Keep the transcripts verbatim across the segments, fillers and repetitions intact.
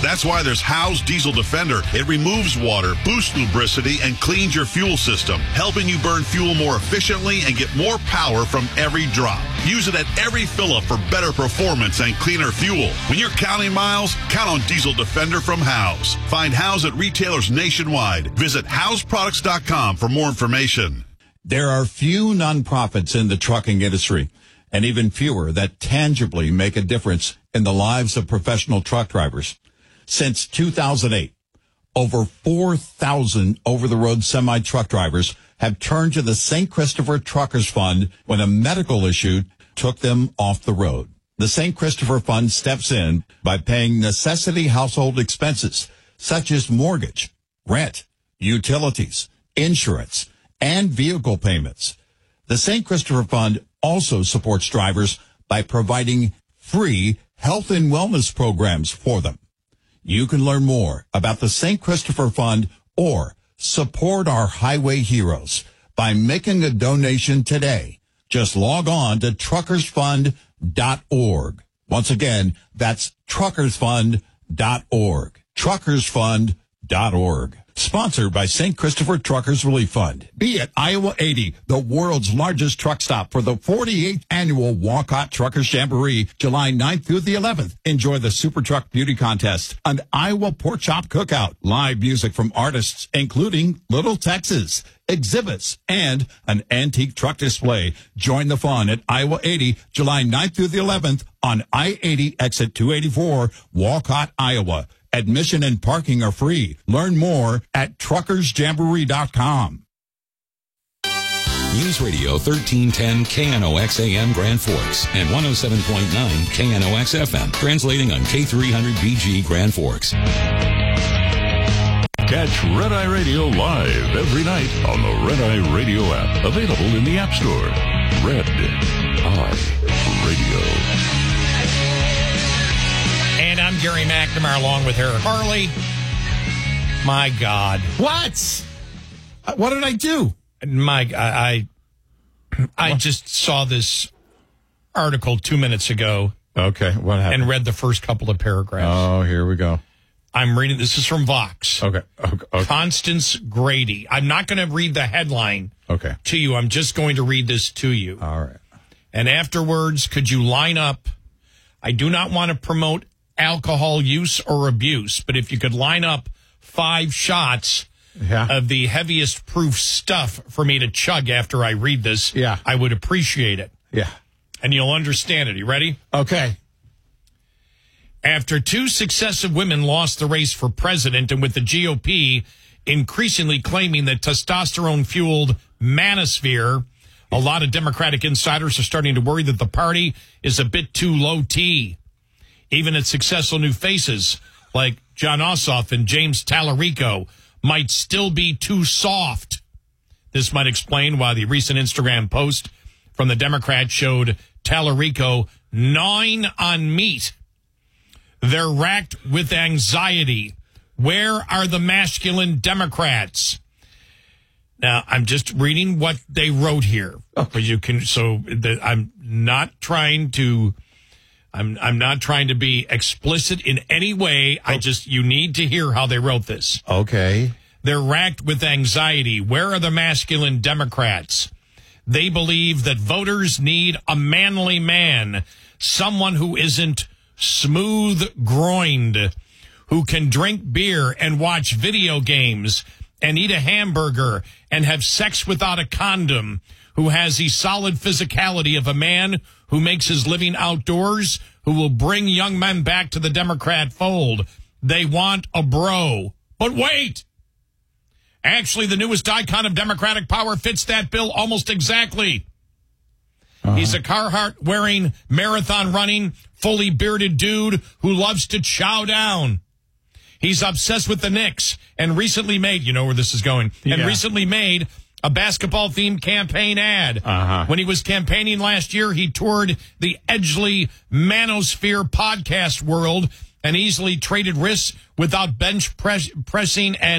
That's why there's Howe's Diesel Defender. It removes water, boosts lubricity, and cleans your fuel system, helping you burn fuel more efficiently and get more power from every drop. Use it at every fill-up for better performance and cleaner fuel. When you're counting miles, count on Diesel Defender from Howe's. Find Howe's at retailers nationwide. Visit Howes Products dot com for more information. There are few nonprofits in the trucking industry, and even fewer that tangibly make a difference in the lives of professional truck drivers. Since two thousand eight, over four thousand over-the-road semi-truck drivers have turned to the Saint Christopher Truckers Fund when a medical issue took them off the road. The Saint Christopher Fund steps in by paying necessity household expenses such as mortgage, rent, utilities, insurance, and vehicle payments. The Saint Christopher Fund also supports drivers by providing free health and wellness programs for them. You can learn more about the Saint Christopher Fund or support our highway heroes by making a donation today. Just log on to truckers fund dot org. Once again, that's truckers fund dot org. truckers fund dot org. Sponsored by Saint Christopher Truckers Relief Fund. Be at Iowa eighty, the world's largest truck stop for the forty-eighth annual Walcott Truckers Jamboree, July ninth through the eleventh. Enjoy the Super Truck Beauty Contest, an Iowa Pork Chop Cookout, live music from artists including Little Texas, exhibits, and an antique truck display. Join the fun at Iowa eighty, July ninth through the eleventh on I eighty exit two eighty-four, Walcott, Iowa. Admission and parking are free. Learn more at truckers jamboree dot com. News Radio thirteen ten K N O X A M Grand Forks and one oh seven point nine K N O X F M, translating on K three hundred B G Grand Forks. Catch Red Eye Radio live every night on the Red Eye Radio app, available in the App Store. Red Eye Radio. And I'm Gary McNamara along with Eric Harley. My God. What? What did I do? My, I, I, I just saw this article two minutes ago. Okay, what happened? And read the first couple of paragraphs. Oh, here we go. I'm reading, this is from Vox. Okay. okay, okay. Constance Grady. I'm not going to read the headline okay. to you. I'm just going to read this to you. All right. And afterwards, could you line up? I do not want to promote alcohol use or abuse, but if you could line up five shots yeah. of the heaviest proof stuff for me to chug after I read this, yeah. I would appreciate it. Yeah. And you'll understand it. You ready? Okay. After two successive women lost the race for president, and with the G O P increasingly claiming that testosterone-fueled manosphere, a lot of Democratic insiders are starting to worry that the party is a bit too low T. Even its successful new faces, like John Ossoff and James Tallarico, might still be too soft. This might explain why the recent Instagram post from the Democrats showed Tallarico gnawing on meat. They're racked with anxiety. Where are the masculine Democrats? Now, I'm just reading what they wrote here. Okay. You can, so the, I'm not trying to... I'm I'm not trying to be explicit in any way. I just, you need to hear how they wrote this. Okay. They're racked with anxiety. Where are the masculine Democrats? They believe that voters need a manly man, someone who isn't smooth-groined, who can drink beer and watch video games and eat a hamburger and have sex without a condom, who has the solid physicality of a man who makes his living outdoors, who will bring young men back to the Democrat fold. They want a bro. But wait! Actually, the newest icon of Democratic power fits that bill almost exactly. Uh-huh. He's a Carhartt-wearing, marathon-running, fully bearded dude who loves to chow down. He's obsessed with the Knicks and recently made, you know where this is going, and yeah. recently made a basketball-themed campaign ad. Uh-huh. When he was campaigning last year, he toured the Edgeley Manosphere podcast world and easily traded risks without bench press, pressing and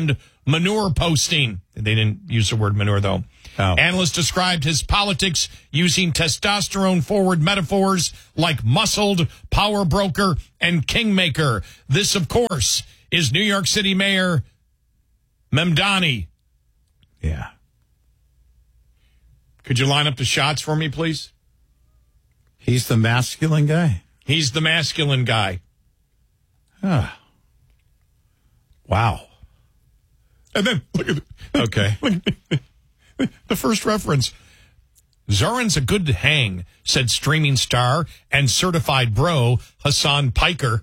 manure posting. They didn't use the word manure, though. Oh. Analysts described his politics using testosterone-forward metaphors like muscled, power broker, and kingmaker. This, of course, is New York City Mayor Mamdani. Yeah. Could you line up the shots for me, please? He's the masculine guy? He's the masculine guy. Ah. Wow. And then, look at it. Okay. Look at the first reference. Zoran's a good hang, said streaming star and certified bro Hassan Piker.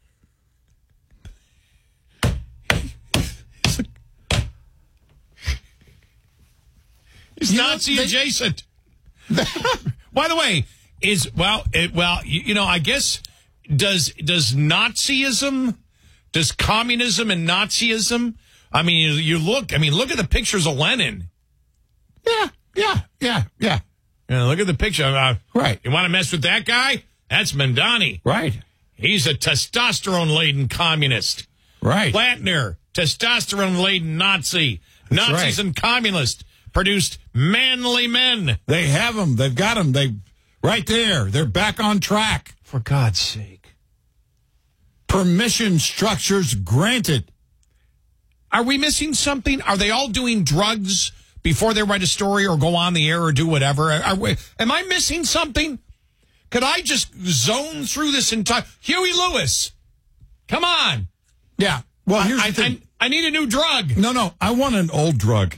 He's Nazi they, adjacent. By the way, is well, it, well, you, you know, I guess does does Nazism, does communism and Nazism? I mean, you, you look. I mean, look at the pictures of Lenin. Yeah, yeah, yeah, yeah. You know, look at the picture. Uh, right. You want to mess with that guy? That's Mamdani. Right. He's a testosterone-laden communist. Right. Plattner, testosterone-laden Nazi. That's Nazis right. and communists produced manly men. They have them. They've got them. They right there. They're back on track. For God's sake. Permission structures granted. Are we missing something? Are they all doing drugs before they write a story or go on the air or do whatever? Are we, am I missing something? Could I just zone through this entire... Huey Lewis, come on. Yeah. Well, here's I, the thing. I, I need a new drug. No, no. I want an old drug.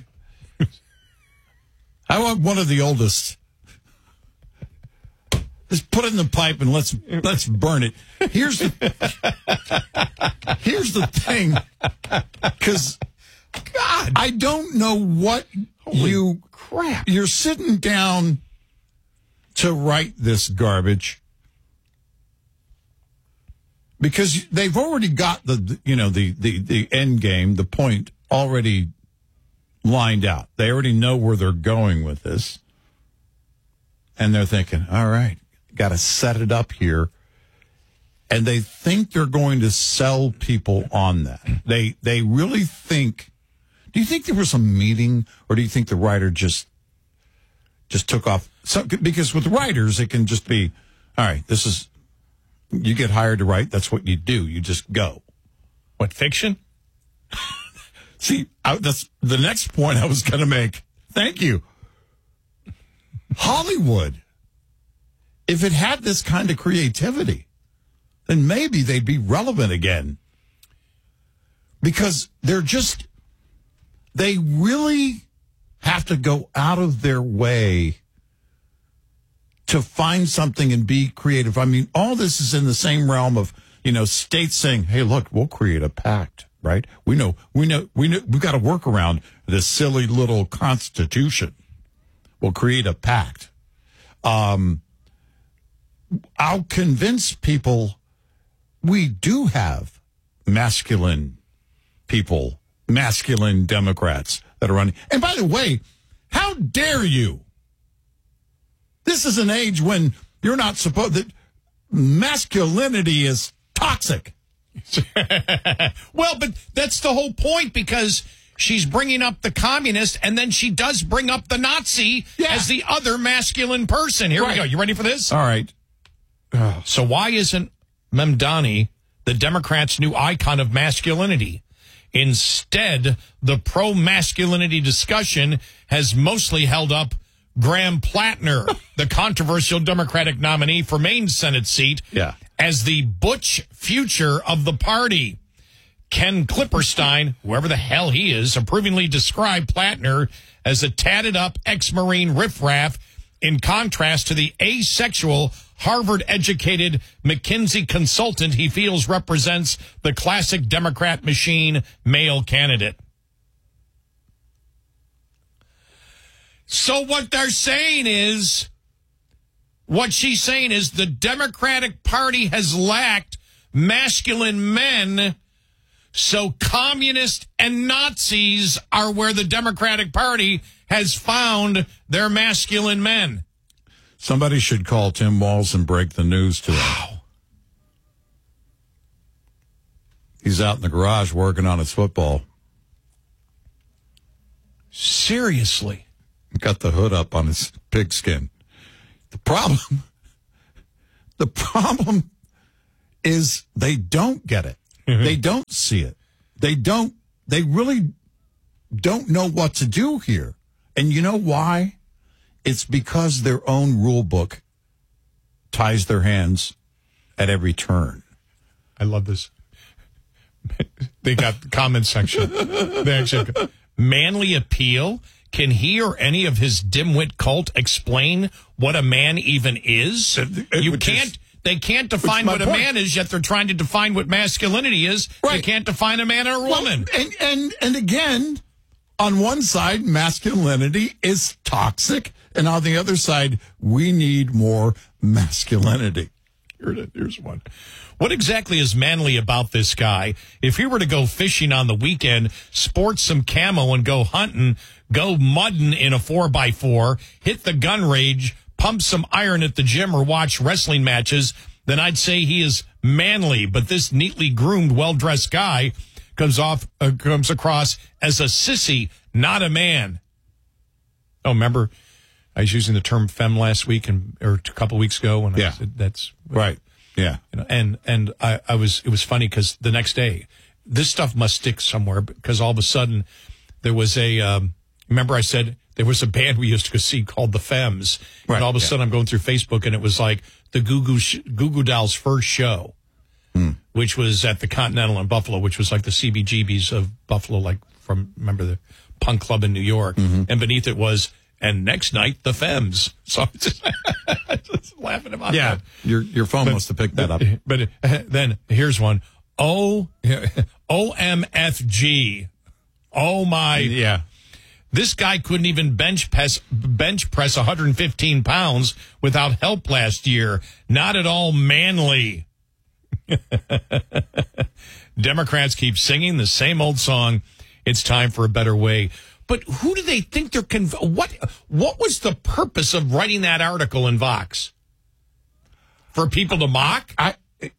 I want one of the oldest. Just put it in the pipe and let's let's burn it. Here's the here's the thing, because God, I don't know what Holy you crap. You're sitting down to write this garbage because they've already got the you know the the the end game, the point already lined out. They already know where they're going with this, and they're thinking, all right, got to set it up here. And they think they're going to sell people on that. They they really think. Do you think there was a meeting, or do you think the writer just just took off? So, because with writers, it can just be, all right, this is, you get hired to write. That's what you do. You just go. What, fiction? See, I, that's the next point I was going to make. Thank you. Hollywood, if it had this kind of creativity, then maybe they'd be relevant again. Because they're just, they really have to go out of their way to find something and be creative. I mean, all this is in the same realm of, you know, states saying, hey, look, we'll create a pact, right? We know, we know, we know, we've got to work around this silly little constitution. We'll create a pact. Um, I'll convince people we do have masculine people, masculine Democrats that are running. And by the way, how dare you? This is an age when you're not supposed that masculinity is toxic. Well, but that's the whole point, because she's bringing up the communist, and then she does bring up the Nazi yeah. as the other masculine person. Here right. we go. You ready for this? All right. Oh. So why isn't Mamdani the Democrats' new icon of masculinity? Instead, the pro-masculinity discussion has mostly held up Graham Plattner, the controversial Democratic nominee for Maine's Senate seat, yeah. as the butch future of the party. Ken Klipperstein, whoever the hell he is, approvingly described Plattner as a tatted-up ex-Marine riffraff, in contrast to the asexual, Harvard-educated McKinsey consultant he feels represents the classic Democrat machine male candidate. So what they're saying is, what she's saying is the Democratic Party has lacked masculine men, so communists and Nazis are where the Democratic Party has found their masculine men. Somebody should call Tim Walz and break the news to him. Wow. He's out in the garage working on his football. Seriously. Got the hood up on his pigskin. The problem, the problem is they don't get it. Mm-hmm. They don't see it. They don't, they really don't know what to do here. And you know why? It's because their own rule book ties their hands at every turn. I love this. They got the comment section. They actually go, manly appeal? Can he or any of his dimwit cult explain what a man even is? You which can't. Is, they can't define what a point. man is, yet they're trying to define what masculinity is. Right. They can't define a man or a woman. Well, and, and, and again, on one side, masculinity is toxic. And on the other side, we need more masculinity. Here, here's one. What exactly is manly about this guy? If he were to go fishing on the weekend, sport some camo and go hunting, go mudding in a four by four, hit the gun range, pump some iron at the gym or watch wrestling matches, then I'd say he is manly. But this neatly groomed, well-dressed guy comes off uh, comes across as a sissy, not a man. Oh, remember, I was using the term femme last week and or a couple weeks ago when yeah. I said that's right. Yeah, you know, and and I, I was it was funny because the next day, this stuff must stick somewhere because all of a sudden there was a um, remember I said there was a band we used to go see called the Femmes, right. And all of a yeah. sudden I'm going through Facebook and it was like the Goo Goo sh- Goo Goo Dolls' first show, hmm. which was at the Continental in Buffalo, which was like the C B G B's of Buffalo, like from remember the punk club in New York, mm-hmm. and beneath it was. And next night, the Femmes. So I'm just, just laughing about yeah, that. Yeah, your your phone but, must have picked that but, up. But uh, then here's one. O O M F G. Oh my! Yeah, this guy couldn't even bench press bench press one hundred fifteen pounds without help last year. Not at all manly. Democrats keep singing the same old song. It's time for a better way. But who do they think they're conv- what what was the purpose of writing that article in Vox? For people to mock? I,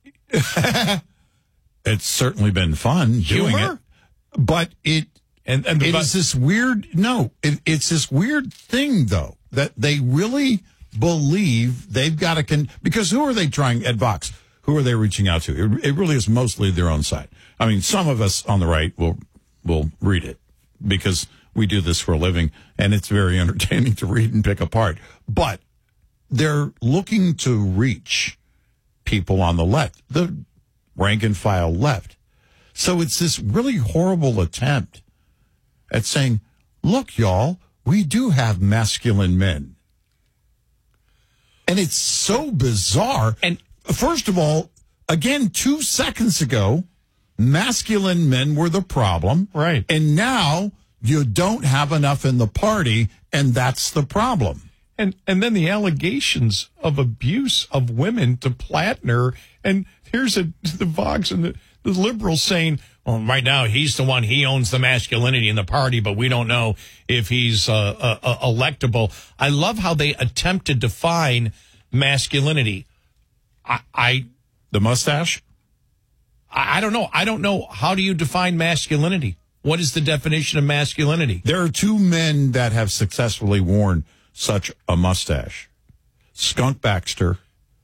it's certainly been fun Humor? doing it. But it and, and the, it is this weird no, it, it's this weird thing though that they really believe they've got to con- because who are they trying at Vox? Who are they reaching out to? It, it really is mostly their own side. I mean, some of us on the right will will read it because we do this for a living, and it's very entertaining to read and pick apart. But they're looking to reach people on the left, the rank and file left. So it's this really horrible attempt at saying, look, y'all, we do have masculine men. And it's so bizarre. And first of all, again, two seconds ago, masculine men were the problem. Right. And now you don't have enough in the party, and that's the problem. And and then the allegations of abuse of women to Plattner. And here's a, the Vox and the, the liberals saying, well, right now he's the one, he owns the masculinity in the party, but we don't know if he's uh, uh, uh, electable. I love how they attempt to define masculinity. I, I The mustache? I, I don't know. I don't know. How do you define masculinity? What is the definition of masculinity? There are two men that have successfully worn such a mustache. Skunk Baxter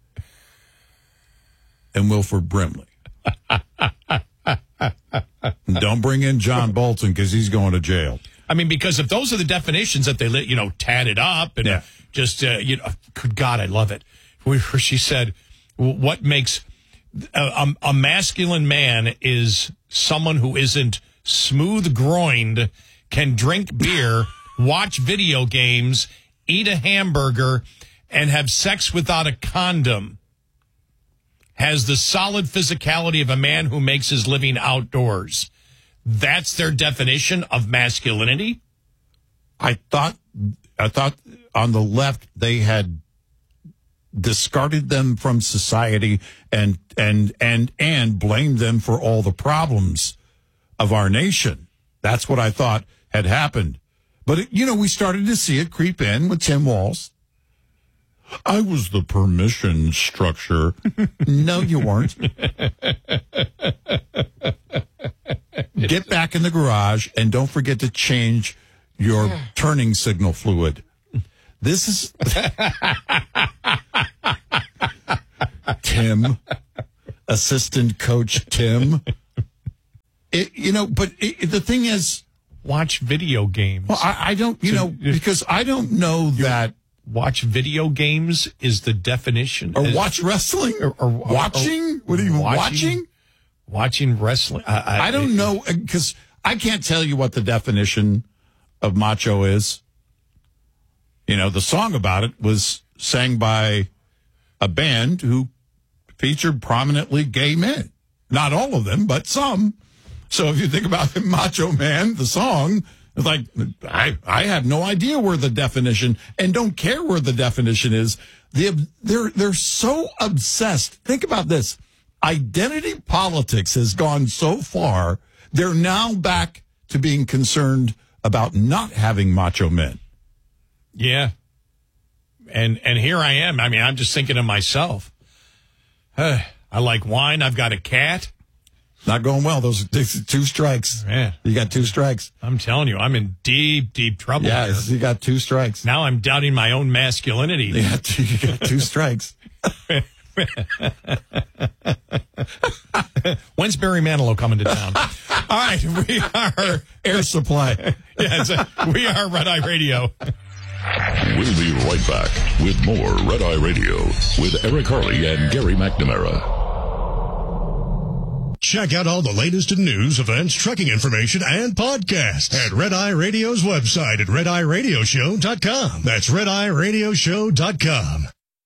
and Wilford Brimley. Don't bring in John Bolton because he's going to jail. I mean, because if those are the definitions that they, you know, tatted up and yeah. just, uh, you know, good God, I love it. Where she said, what makes a, a masculine man is someone who isn't smooth-groined, can drink beer, watch video games, eat a hamburger, and have sex without a condom. Has the solid physicality of a man who makes his living outdoors. That's their definition of masculinity? I thought I thought on the left they had discarded them from society and and and and blamed them for all the problems of our nation. That's what I thought had happened. But, it, you know, we started to see it creep in with Tim Walz. I was the permission structure. No, you weren't. Get back in the garage and don't forget to change your turning signal fluid. This is Tim, assistant coach Tim. It, you know, but it, the thing is, watch video games. Well, I, I don't, you So, know, because I don't know that. Watch video games is the definition. Or is, watch wrestling? Or, or watching? Or, what are you watching? watching? Watching wrestling. I, I, I don't know, because I can't tell you what the definition of macho is. You know, the song about it was sang by a band who featured prominently gay men. Not all of them, but some. So if you think about Macho Man, the song, it's like, I, I have no idea where the definition, and don't care where the definition is. The, they're, they're so obsessed. Think about this. Identity politics has gone so far, they're now back to being concerned about not having macho men. Yeah. And and here I am. I mean, I'm just thinking to myself, uh, I like wine. I've got a cat. Not going well. Those are two strikes. Man. You got two strikes. I'm telling you, I'm in deep, deep trouble Yes, here. you got two strikes. Now I'm doubting my own masculinity. You got two, you got two strikes. When's Barry Manilow coming to town? All right, we are Air Supply. Yes, we are Red Eye Radio. We'll be right back with more Red Eye Radio with Eric Harley and Gary McNamara. Check out all the latest in news, events, trucking information, and podcasts at Red Eye Radio's website at red eye radio show dot com. That's red eye radio show dot com.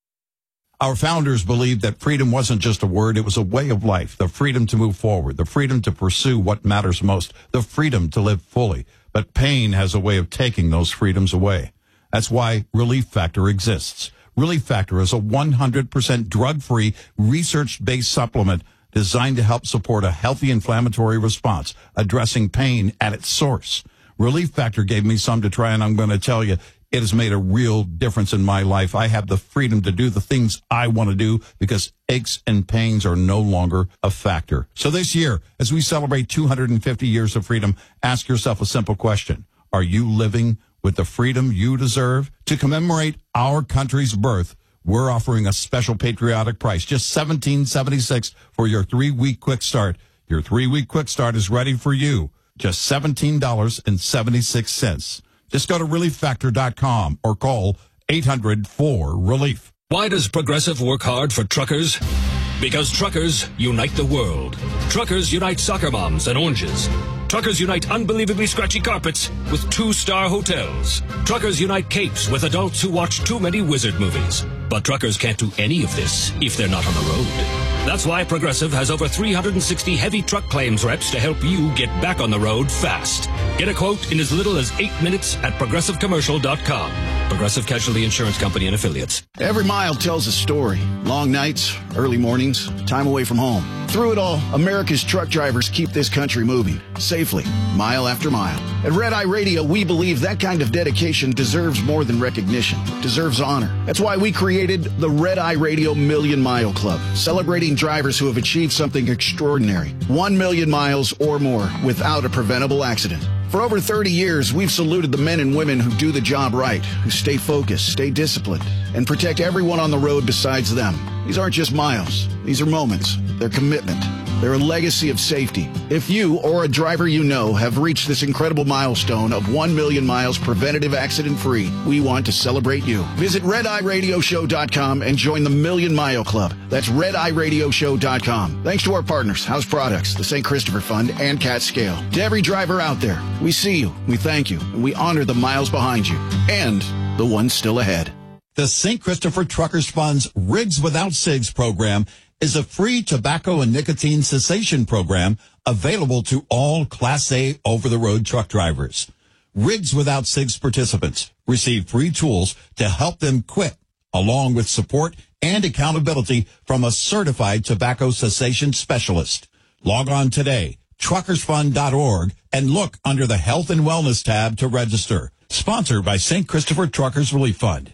Our founders believed that freedom wasn't just a word, it was a way of life. The freedom to move forward, the freedom to pursue what matters most, the freedom to live fully. But pain has a way of taking those freedoms away. That's why Relief Factor exists. Relief Factor is a one hundred percent drug-free, research-based supplement designed to help support a healthy inflammatory response, addressing pain at its source. Relief Factor gave me some to try, and I'm going to tell you, it has made a real difference in my life. I have the freedom to do the things I want to do because aches and pains are no longer a factor. So this year, as we celebrate two hundred fifty years of freedom, ask yourself a simple question. Are you living with the freedom you deserve? To commemorate our country's birth, we're offering a special patriotic price, just seventeen dollars and seventy-six cents for your three-week quick start. Your three-week quick start is ready for you. Just seventeen dollars and seventy-six cents. Just go to relief factor dot com or call eight hundred four relief. Why does Progressive work hard for truckers? Because truckers unite the world. Truckers unite soccer moms and oranges. Truckers unite unbelievably scratchy carpets with two-star hotels. Truckers unite capes with adults who watch too many wizard movies. But truckers can't do any of this if they're not on the road. That's why Progressive has over three hundred sixty heavy truck claims reps to help you get back on the road fast. Get a quote in as little as eight minutes at progressive commercial dot com. Progressive Casualty Insurance Company and Affiliates. Every mile tells a story. Long nights, early mornings, time away from home. Through it all, America's truck drivers keep this country moving safely, mile after mile. At Red Eye Radio, we believe that kind of dedication deserves more than recognition, deserves honor. That's why we created the Red Eye Radio Million Mile Club, celebrating drivers who have achieved something extraordinary. One million miles or more without a preventable accident. For over thirty years, we've saluted the men and women who do the job right, who stay focused, stay disciplined, and protect everyone on the road besides them. These aren't just miles. These are moments. They're commitment. They're a legacy of safety. If you or a driver you know have reached this incredible milestone of one million miles preventative accident-free, we want to celebrate you. Visit red eye radio show dot com and join the Million Mile Club. That's red eye radio show dot com. Thanks to our partners, House Products, the Saint Christopher Fund, and Cat Scale. To every driver out there, we see you, we thank you, and we honor the miles behind you and the ones still ahead. The Saint Christopher Truckers Fund's Rigs Without Cigs program is a free tobacco and nicotine cessation program available to all Class A over-the-road truck drivers. Rigs Without Cigs participants receive free tools to help them quit, along with support and accountability from a certified tobacco cessation specialist. Log on today, truckers fund dot org, and look under the Health and Wellness tab to register. Sponsored by Saint Christopher Truckers Relief Fund.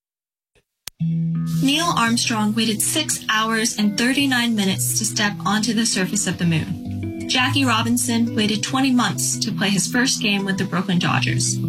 Neil Armstrong waited six hours and thirty-nine minutes to step onto the surface of the moon. Jackie Robinson waited twenty months to play his first game with the Brooklyn Dodgers.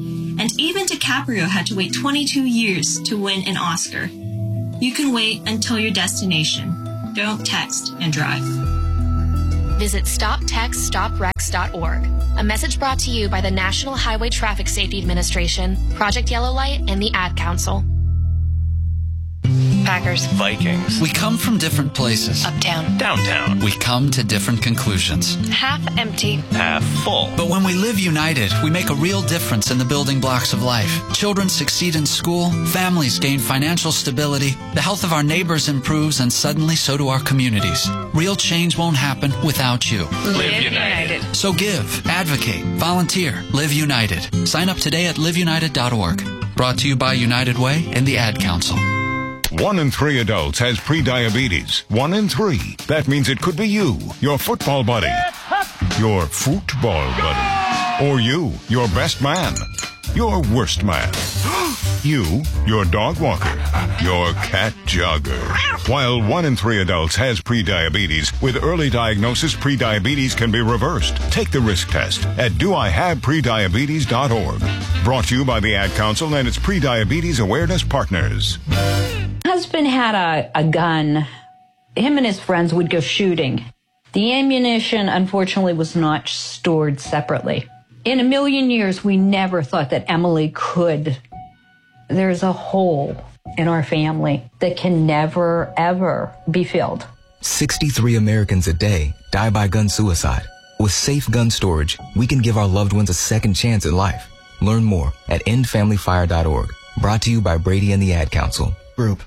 And even DiCaprio had to wait twenty-two years to win an Oscar. You can wait until your destination. Don't text and drive. Visit stop text stop wrecks dot org. A message brought to you by the National Highway Traffic Safety Administration, Project Yellow Light, and the Ad Council. Packers. Vikings. We come from different places. Uptown. Downtown. We come to different conclusions. Half empty. Half full. But when we live united, we make a real difference in the building blocks of life. Children succeed in school, families gain financial stability, the health of our neighbors improves, and suddenly so do our communities. Real change won't happen without you. Live United. So give, advocate, volunteer, live united. Sign up today at live united dot org. Brought to you by United Way and the Ad Council. One in three adults has prediabetes. One in three. That means it could be you, your football buddy, your football buddy, or you, your best man, your worst man, you, your dog walker, your cat jogger. While one in three adults has prediabetes, with early diagnosis, prediabetes can be reversed. Take the risk test at do I have prediabetes dot org. Brought to you by the Ad Council and its prediabetes awareness partners. Husband had a, a gun. Him and his friends would go shooting. The ammunition, unfortunately, was not stored separately. In a million years, we never thought that Emily could. There's a hole in our family that can never, ever be filled. sixty-three Americans a day die by gun suicide. With safe gun storage, we can give our loved ones a second chance at life. Learn more at end family fire dot org. Brought to you by Brady and the Ad Council. Group.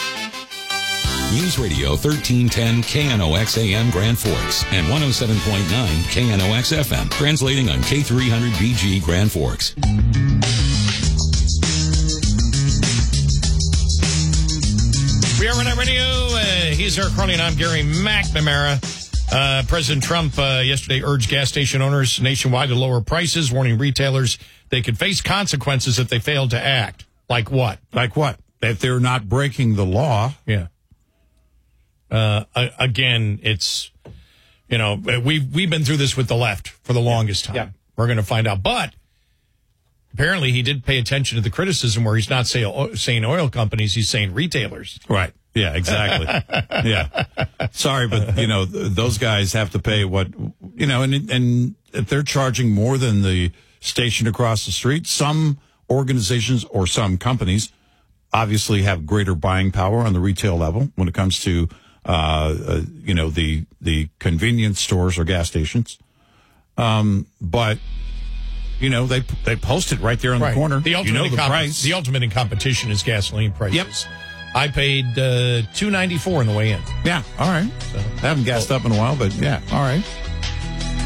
News Radio thirteen ten K N O X A M Grand Forks and one oh seven point nine K N O X F M, translating on K three hundred B G Grand Forks. We are Red Eye Radio. Uh, he's Eric Crowley and I'm Gary McNamara. Uh, President Trump uh, yesterday urged gas station owners nationwide to lower prices, warning retailers they could face consequences if they failed to act. Like what? Like what? If they're not breaking the law. Yeah. Uh, again, it's, you know, we've, we've been through this with the left for the longest time. Yeah. We're going to find out. But apparently he did pay attention to the criticism where he's not say, saying oil companies, he's saying retailers. Right. Yeah, exactly. Yeah. Sorry, but, you know, th- those guys have to pay what, you know, and, and if they're charging more than the station across the street, some organizations or some companies obviously have greater buying power on the retail level when it comes to Uh, uh, you know, the the convenience stores or gas stations. Um, but, you know, they they post it right there on right. the corner. The ultimate, you know in the comp- price. The ultimate in competition is gasoline prices. Yep. I paid uh, two ninety-four on the way in. Yeah, all right. So, I haven't gassed well, up in a while, but yeah, all right.